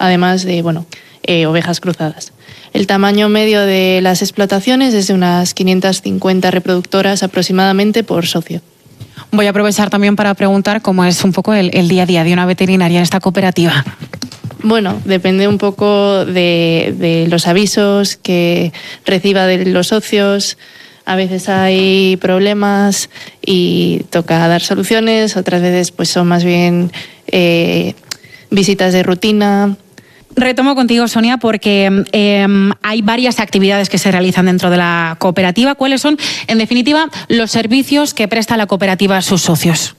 además de ovejas cruzadas. El tamaño medio de las explotaciones es de unas 550 reproductoras aproximadamente por socio. Voy a aprovechar también para preguntar cómo es un poco el día a día de una veterinaria en esta cooperativa. Bueno, depende un poco de los avisos que reciba de los socios. A veces hay problemas y toca dar soluciones, otras veces pues son más bien visitas de rutina. Retomo contigo, Sonia, porque hay varias actividades que se realizan dentro de la cooperativa. ¿Cuáles son, en definitiva, los servicios que presta la cooperativa a sus socios?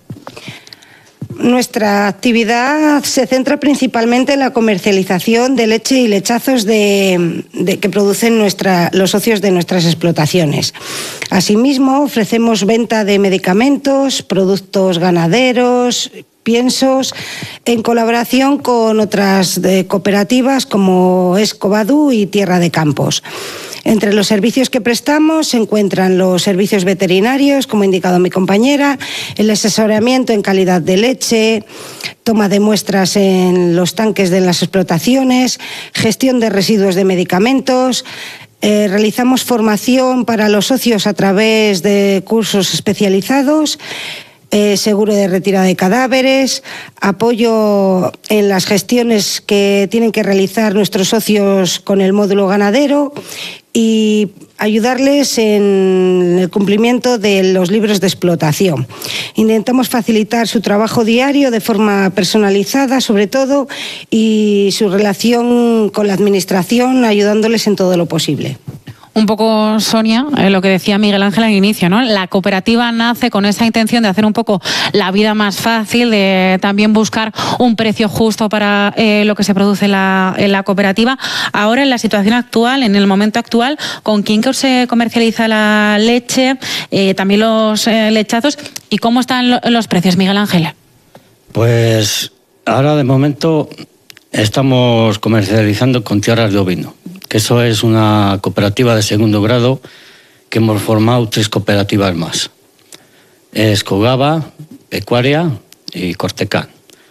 Nuestra actividad se centra principalmente en la comercialización de leche y lechazos que producen los socios de nuestras explotaciones. Asimismo, ofrecemos venta de medicamentos, productos ganaderos, piensos, en colaboración con otras cooperativas como Escobadú y Tierra de Campos. Entre los servicios que prestamos se encuentran los servicios veterinarios, como ha indicado mi compañera, el asesoramiento en calidad de leche, toma de muestras en los tanques de las explotaciones, gestión de residuos de medicamentos. Realizamos formación para los socios a través de cursos especializados, seguro de retirada de cadáveres, apoyo en las gestiones que tienen que realizar nuestros socios con el módulo ganadero y ayudarles en el cumplimiento de los libros de explotación. Intentamos facilitar su trabajo diario de forma personalizada, sobre todo, y su relación con la administración, ayudándoles en todo lo posible. Un poco, Sonia, lo que decía Miguel Ángel al inicio, ¿no? La cooperativa nace con esa intención de hacer un poco la vida más fácil, de también buscar un precio justo para lo que se produce en la cooperativa. Ahora, en la situación actual, en el momento actual, ¿con quién se comercializa la leche, también los lechazos, y cómo están los precios, Miguel Ángel? Pues ahora, de momento, estamos comercializando con Tierras de Ovino, que eso es una cooperativa de segundo grado que hemos formado 3 cooperativas más. Es Cogaba, Pecuaria y Cortecán.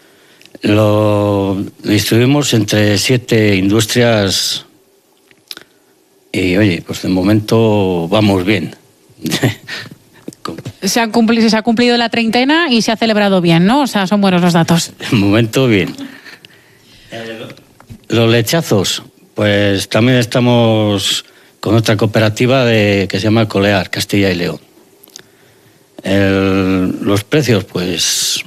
Lo distribuimos entre 7 industrias y, oye, pues de momento vamos bien. Se ha cumplido la treintena y se ha celebrado bien, ¿no? O sea, son buenos los datos. De momento bien. Los lechazos, pues también estamos con otra cooperativa que se llama Colear, Castilla y León. Los precios, pues,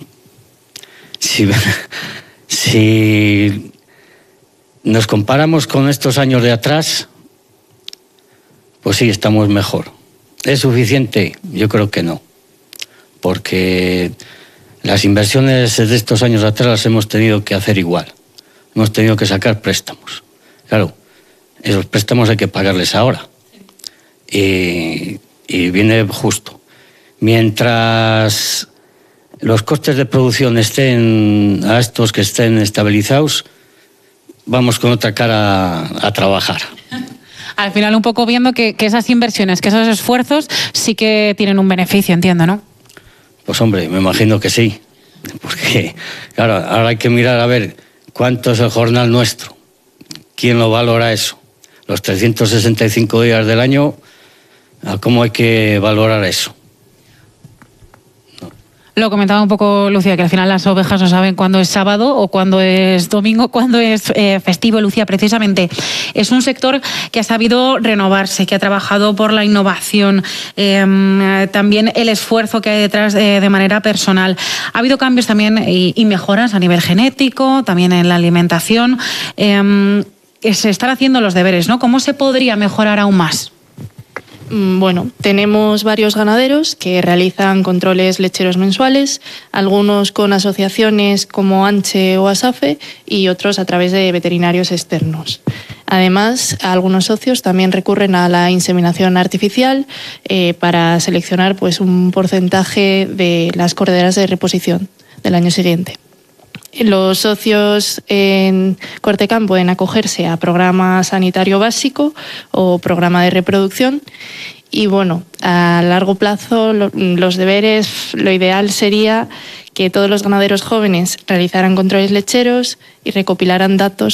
si nos comparamos con estos años de atrás, pues sí, estamos mejor. ¿Es suficiente? Yo creo que no, porque las inversiones de estos años atrás las hemos tenido que hacer igual. Hemos tenido que sacar préstamos. Claro, esos préstamos hay que pagarles ahora. Y viene justo. Mientras los costes de producción estén a estos que estén estabilizados, vamos con otra cara a trabajar. Al final, un poco viendo que esas inversiones, que esos esfuerzos sí que tienen un beneficio, entiendo, ¿no? Pues hombre, me imagino que sí. Porque, claro, ahora hay que mirar a ver cuánto es el jornal nuestro. ¿Quién lo valora eso? Los 365 días del año, ¿cómo hay que valorar eso? Lo comentaba un poco Lucía, que al final las ovejas no saben cuándo es sábado o cuándo es domingo, cuándo es festivo. Lucía, precisamente, es un sector que ha sabido renovarse, que ha trabajado por la innovación, también el esfuerzo que hay detrás de manera personal. Ha habido cambios también y mejoras a nivel genético, también en la alimentación. Se están haciendo los deberes, ¿no? ¿Cómo se podría mejorar aún más? Bueno, tenemos varios ganaderos que realizan controles lecheros mensuales, algunos con asociaciones como ANCHE o ASAFE y otros a través de veterinarios externos. Además, algunos socios también recurren a la inseminación artificial para seleccionar pues, un porcentaje de las corderas de reposición del año siguiente. Los socios en Cortecán pueden acogerse a programa sanitario básico o programa de reproducción y, bueno, a largo plazo los deberes, lo ideal sería que todos los ganaderos jóvenes realizaran controles lecheros y recopilaran datos